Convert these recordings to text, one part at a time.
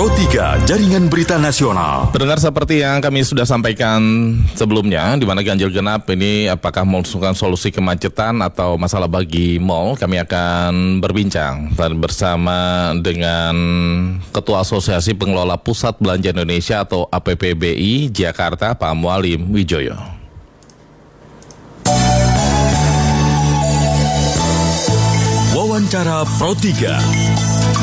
Pro 3 Jaringan Berita Nasional. Pendengar, seperti yang kami sudah sampaikan sebelumnya, di mana ganjil genap ini apakah merupakan solusi kemacetan atau masalah bagi mal, kami akan berbincang bersama dengan Ketua Asosiasi Pengelola Pusat Belanja Indonesia atau APPBI Jakarta, Pak Mualim Wijoyo. Wawancara Pro 3.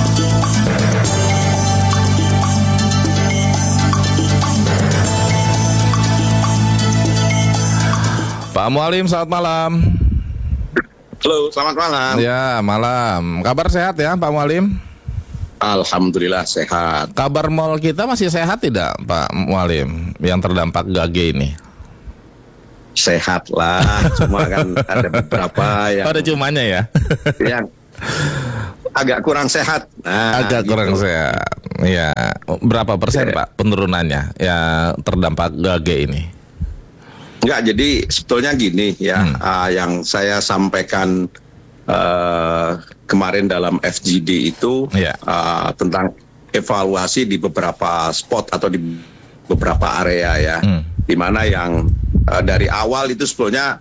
Pak Mualim, selamat malam. Halo, selamat malam. Ya, malam. Kabar sehat ya, Pak Mualim? Alhamdulillah sehat. Kabar mal kita masih sehat tidak, Pak Mualim, yang terdampak gage ini? Sehat lah, cuma kan ada beberapa yang Ada cumanya ya? yang agak kurang sehat. Nah, agak gitu. kurang sehat. Ya, berapa persen Pak penurunannya ya terdampak gage ini? Enggak, jadi sebetulnya gini ya, yang saya sampaikan kemarin dalam FGD itu tentang evaluasi di beberapa spot atau di beberapa area ya, di mana yang dari awal itu sebetulnya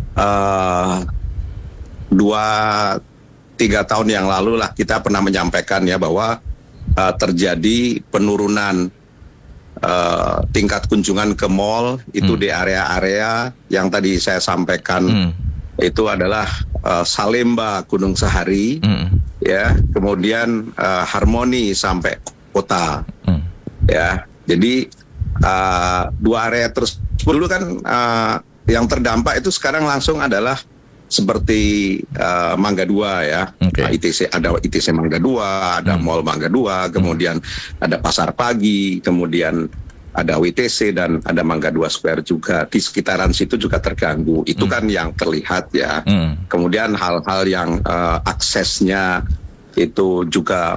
2-3 tahun yang lalu lah kita pernah menyampaikan ya bahwa terjadi penurunan tingkat kunjungan ke mall itu di area-area yang tadi saya sampaikan itu adalah Salemba, Gunung Sahari, ya, kemudian Harmoni sampai kota, ya. Jadi 2 area terus dulu kan yang terdampak itu sekarang langsung adalah seperti Mangga 2 ya, ITC, ada ITC Mangga 2, ada Mall Mangga 2, kemudian ada Pasar Pagi, kemudian ada WTC dan ada Mangga 2 Square juga. Di sekitaran situ juga terganggu. Itu kan yang terlihat ya. Kemudian hal-hal yang aksesnya itu juga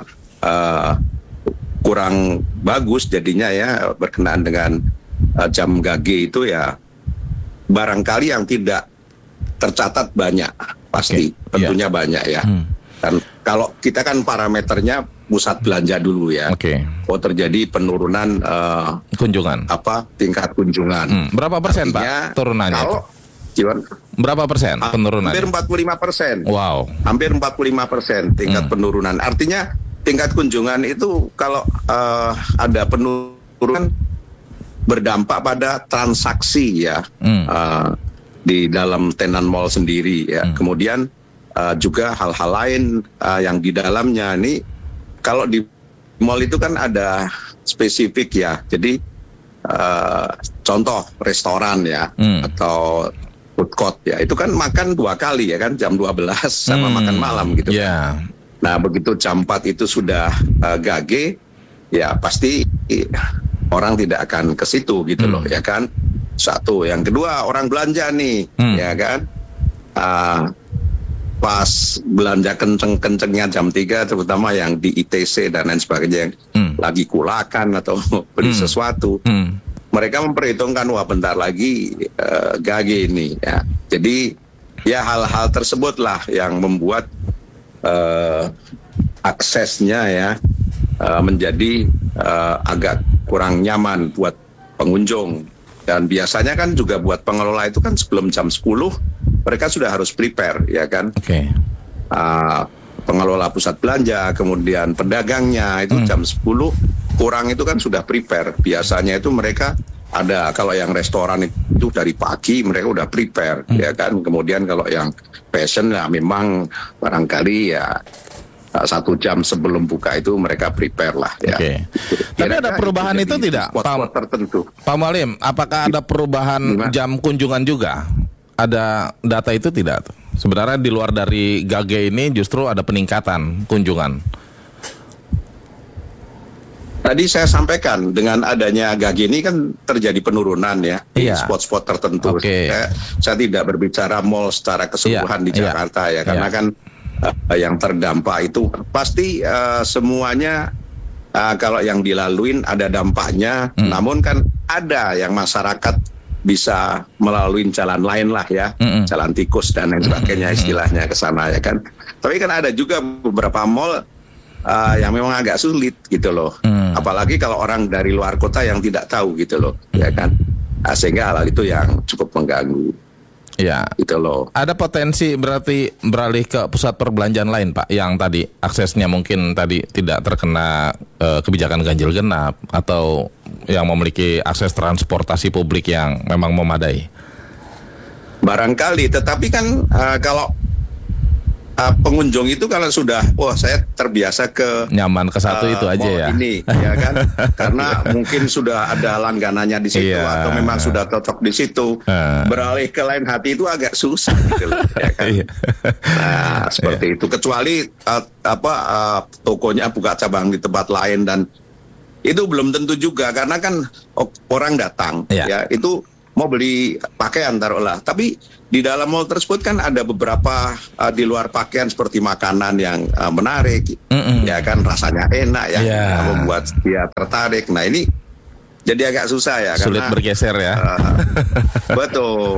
kurang bagus jadinya ya, berkenaan dengan jam gage itu ya barangkali yang tidak tercatat banyak, pasti tentunya banyak ya. Dan kalau kita kan parameternya pusat belanja dulu ya. Oh, terjadi penurunan kunjungan. Tingkat kunjungan. Berapa persen Pak turunannya? Kalau berapa persen penurunannya? Hampir 45%. Wow. Hampir 45% tingkat penurunan. Artinya tingkat kunjungan itu kalau ada penurunan berdampak pada transaksi ya. Di dalam tenan mall sendiri ya. Kemudian juga hal-hal lain yang di dalamnya ini, kalau di mall itu kan ada spesifik ya. Jadi contoh restoran ya, atau food court ya, itu kan makan 2 kali ya kan, jam 12 sama makan malam gitu. Nah begitu jam 4 itu sudah gage ya, pasti orang tidak akan ke situ gitu loh ya kan. Satu, yang kedua orang belanja nih, ya kan, pas belanja kenceng-kencengnya jam 3, terutama yang di ITC dan lain sebagainya, yang lagi kulakan atau beli sesuatu, mereka memperhitungkan wah bentar lagi gage ini, ya. Jadi ya hal-hal tersebutlah yang membuat aksesnya ya menjadi agak kurang nyaman buat pengunjung. Dan biasanya kan juga buat pengelola itu kan sebelum jam 10 mereka sudah harus prepare ya kan. Pengelola pusat belanja, kemudian pedagangnya itu jam 10 kurang itu kan sudah prepare. Biasanya itu mereka ada, kalau yang restoran itu dari pagi mereka udah prepare ya kan. Kemudian kalau yang fashion ya memang barangkali ya 1 jam sebelum buka itu mereka prepare lah ya. Tapi ada perubahan itu tidak, spot-spot tertentu. Pak Mualim? Apakah ada perubahan jam kunjungan juga? Ada data itu tidak? Sebenarnya di luar dari gage ini justru ada peningkatan kunjungan. Tadi saya sampaikan dengan adanya gage ini kan terjadi penurunan ya di spot-spot tertentu. Saya tidak berbicara mall secara keseluruhan di Jakarta ya, karena kan yang terdampak itu pasti semuanya kalau yang dilaluin ada dampaknya, namun kan ada yang masyarakat bisa melalui jalan lain lah ya, jalan tikus dan lain sebagainya istilahnya ke sana ya kan. Tapi kan ada juga beberapa mall yang memang agak sulit gitu loh. Apalagi kalau orang dari luar kota yang tidak tahu gitu loh, ya kan. Sehingga hal itu yang cukup mengganggu. Ya. Gitu loh. Ada potensi berarti beralih ke pusat perbelanjaan lain, Pak, yang tadi aksesnya mungkin tadi tidak terkena kebijakan ganjil genap atau yang memiliki akses transportasi publik yang memang memadai. Barangkali, tetapi kan kalau pengunjung itu kalau sudah, saya terbiasa ke nyaman ke satu itu aja mall ya. Ini, ya kan? Karena mungkin sudah ada langganannya di situ atau memang sudah cocok di situ. Beralih ke lain hati itu agak susah gitu loh, ya kan? Nah, seperti itu. Kecuali tokonya buka cabang di tempat lain dan itu belum tentu juga karena kan orang datang, ya itu mau beli pakaian taruhlah, tapi di dalam mall tersebut kan ada beberapa di luar pakaian seperti makanan yang menarik, ya kan rasanya enak ya, membuat dia tertarik. Nah ini jadi agak susah ya, sulit karena bergeser ya. Betul.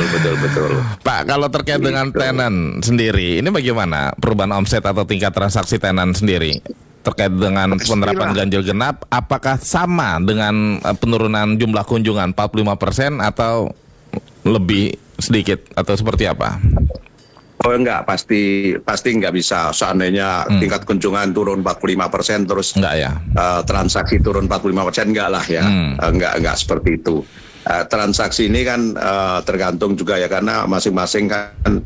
Pak, kalau terkait dengan tenan sendiri, ini bagaimana perubahan omset atau tingkat transaksi tenan sendiri? Terkait dengan penerapan ganjil genap, apakah sama dengan penurunan jumlah kunjungan 45% atau lebih sedikit atau seperti apa? Oh enggak, pasti enggak bisa. Seandainya tingkat kunjungan turun 45% terus enggak ya? Transaksi turun 45% enggak lah ya. Enggak seperti itu. Transaksi ini kan tergantung juga ya, karena masing-masing kan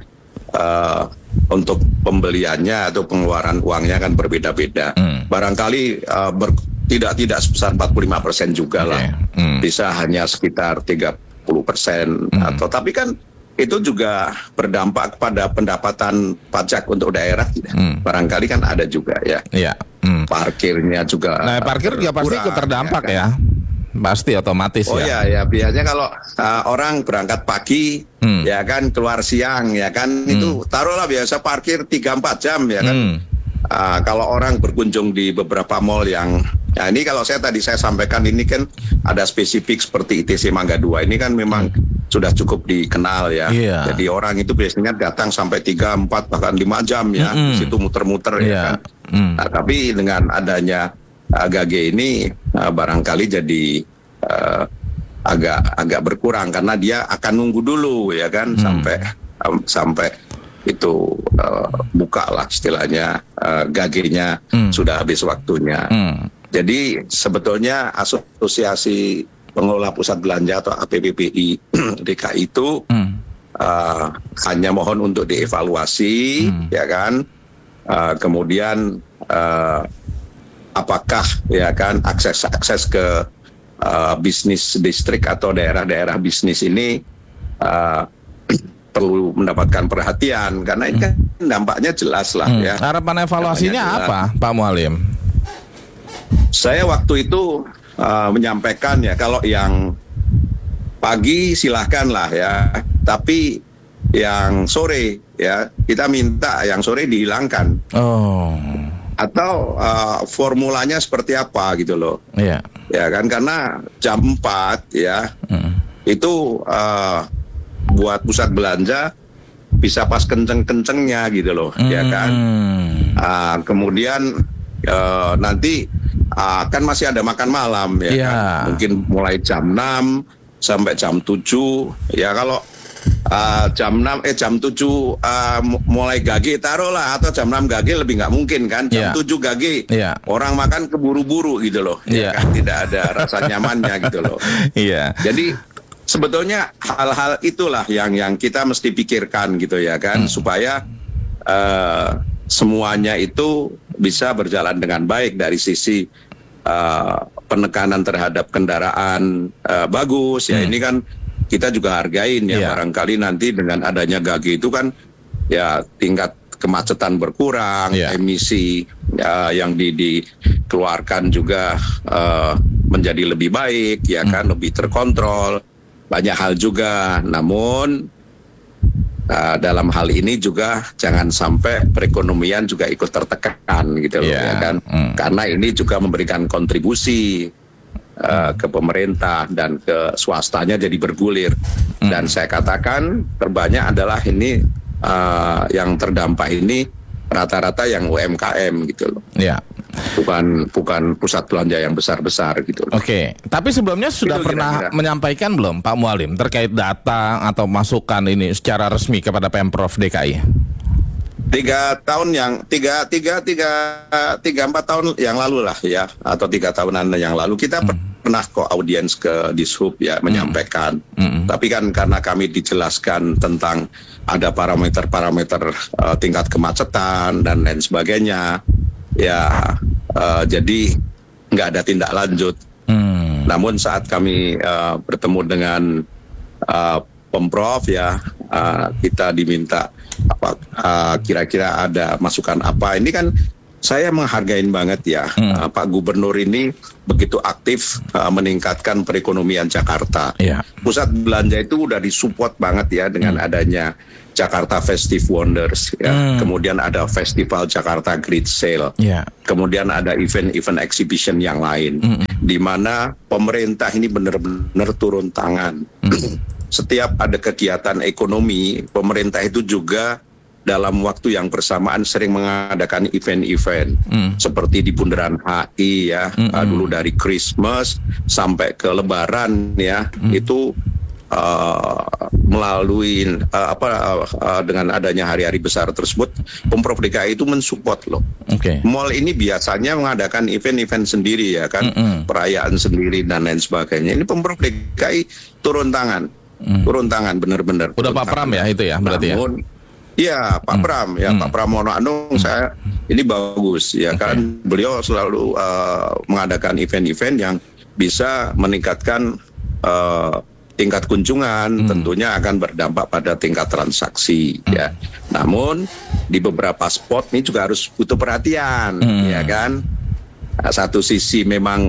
untuk pembeliannya atau pengeluaran uangnya kan berbeda-beda. Barangkali tidak sebesar 45% juga lah. Bisa hanya sekitar 30% atau, tapi kan itu juga berdampak pada pendapatan pajak untuk daerah. Barangkali kan ada juga ya. Parkirnya juga. Nah, parkir juga pasti ikut terdampak ya. Pasti otomatis ya. Oh ya, biasanya kalau orang berangkat pagi, ya kan keluar siang, ya kan itu taruhlah biasa parkir 3-4 jam ya kan. Kalau orang berkunjung di beberapa mall yang, ya ini kalau saya sampaikan ini kan ada spesifik seperti ITC Mangga 2 ini kan memang sudah cukup dikenal ya. Jadi orang itu biasanya datang sampai 3, 4 bahkan 5 jam ya, di situ muter-muter ya kan. Nah, tapi dengan adanya GAGE ini barangkali jadi agak berkurang karena dia akan nunggu dulu ya kan sampai itu buka lah istilahnya, GAGE-nya sudah habis waktunya. Jadi sebetulnya Asosiasi Pengelola Pusat Belanja atau APBPI DKI itu hanya mohon untuk dievaluasi ya kan, kemudian apakah ya kan akses ke bisnis distrik atau daerah-daerah bisnis ini perlu mendapatkan perhatian karena ini kan dampaknya jelas lah ya. Harapan evaluasinya apa, Pak Mualim? Saya waktu itu menyampaikan ya, kalau yang pagi silahkan lah ya, tapi yang sore ya kita minta yang sore dihilangkan. Atau formulanya seperti apa gitu loh. Ya kan, karena jam 4 ya itu buat pusat belanja bisa pas kenceng-kencengnya gitu loh, ya kan. Kemudian nanti kan masih ada makan malam ya kan. Mungkin mulai jam 6 sampai jam 7 ya. Kalau jam 7 mulai GAGE taruhlah, atau jam 6 GAGE lebih nggak mungkin kan. Jam 7 GAGE orang makan keburu-buru gitu loh, ya kan? Tidak ada rasa nyamannya gitu loh. Jadi sebetulnya hal-hal itulah yang kita mesti pikirkan gitu ya kan, supaya semuanya itu bisa berjalan dengan baik. Dari sisi penekanan terhadap kendaraan bagus ya, ini kan kita juga hargain ya. Barangkali nanti dengan adanya GAGE itu kan ya tingkat kemacetan berkurang, emisi yang dikeluarkan juga menjadi lebih baik ya kan, lebih terkontrol, banyak hal juga. Namun dalam hal ini juga jangan sampai perekonomian juga ikut tertekan gitu loh ya kan, karena ini juga memberikan kontribusi ke pemerintah dan ke swastanya jadi bergulir. Dan saya katakan terbanyak adalah ini yang terdampak ini rata-rata yang UMKM gitu loh. Ya. Bukan pusat belanja yang besar-besar gitu loh. Oke, tapi sebelumnya sudah Itu pernah kira-kira. menyampaikan belum Pak Mualim terkait data atau masukan ini secara resmi kepada Pemprov DKI? 4 tahun yang lalu lah ya, atau 3 tahunan yang lalu kita pernah kok audiens ke Dishub ya menyampaikan. Tapi kan karena kami dijelaskan tentang ada parameter-parameter tingkat kemacetan dan lain sebagainya, ya jadi nggak ada tindak lanjut. Namun saat kami bertemu dengan Pemprov ya, kita diminta apa kira-kira ada masukan apa. Ini kan saya menghargain banget ya, Pak Gubernur ini begitu aktif meningkatkan perekonomian Jakarta. Iya. Pusat belanja itu udah disupport banget ya dengan adanya Jakarta Festive Wonders ya. Kemudian ada Festival Jakarta Great Sale. Iya. Kemudian ada event-event exhibition yang lain, di mana pemerintah ini benar-benar turun tangan. Setiap ada kegiatan ekonomi, pemerintah itu juga dalam waktu yang bersamaan sering mengadakan event-event seperti di Bundaran HI ya, dulu dari Christmas sampai ke Lebaran ya, itu melalui dengan adanya hari-hari besar tersebut, Pemprov DKI itu mensupport loh. Oke. Mall ini biasanya mengadakan event-event sendiri ya kan, perayaan sendiri dan lain sebagainya. Ini Pemprov DKI turun tangan benar-benar. Udah Pak Pram ya itu ya berarti ya. Iya, Pak Pram, ya Pak Pramono Anung, saya ini bagus ya kan, beliau selalu mengadakan event-event yang bisa meningkatkan tingkat kunjungan, tentunya akan berdampak pada tingkat transaksi ya. Namun di beberapa spot ini juga harus butuh perhatian, ya kan. Satu sisi memang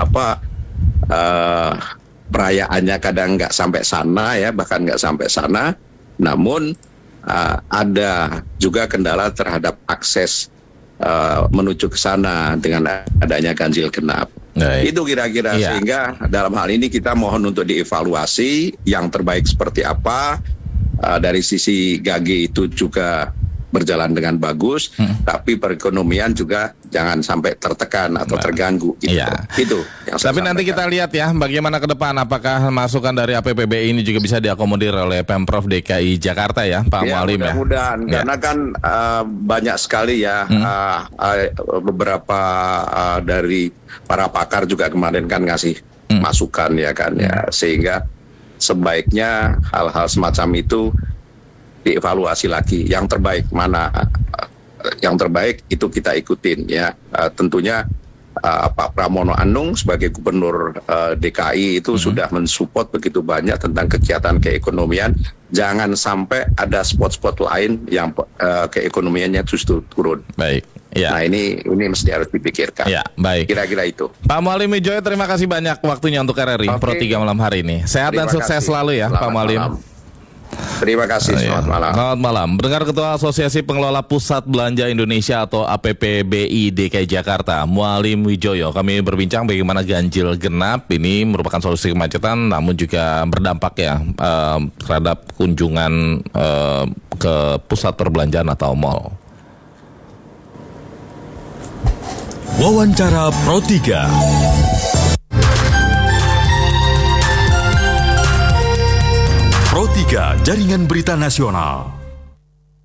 perayaannya kadang nggak sampai sana ya, bahkan nggak sampai sana. Namun ada juga kendala terhadap akses menuju ke sana dengan adanya ganjil genap. Baik. Itu kira-kira sehingga dalam hal ini kita mohon untuk dievaluasi yang terbaik seperti apa. Dari sisi GAGI itu juga berjalan dengan bagus, tapi perekonomian juga jangan sampai tertekan atau terganggu. Gitu. Iya. Itu. Tapi nanti kita lihat ya bagaimana ke depan, apakah masukan dari APBD ini juga bisa diakomodir oleh Pemprov DKI Jakarta ya, Pak Mualim ya. Mudah-mudahan karena kan banyak sekali ya beberapa dari para pakar juga kemarin kan ngasih masukan ya kan ya, sehingga sebaiknya hal-hal semacam itu dievaluasi lagi. Yang terbaik mana? Yang terbaik itu kita ikutin ya. Tentunya Pak Pramono Anung sebagai Gubernur DKI itu sudah mensupport begitu banyak tentang kegiatan keekonomian. Jangan sampai ada spot-spot lain yang keekonomiannya justru turun. Baik. Ya. Nah ini mesti harus dipikirkan. Ya, baik. Kira-kira itu. Pak Mualim Wijoyo, terima kasih banyak waktunya untuk RRI Pro 3 malam hari ini. Sehat dan sukses selalu ya, Pak Mualim. Terima kasih, selamat malam. Selamat malam. Mendengar Ketua Asosiasi Pengelola Pusat Belanja Indonesia atau APPBI DKI Jakarta, Mualim Wijoyo, kami berbincang bagaimana ganjil genap ini merupakan solusi kemacetan, namun juga berdampak ya terhadap kunjungan ke pusat perbelanjaan atau mall. Wawancara Pro 3. Pro 3 Jaringan Berita Nasional.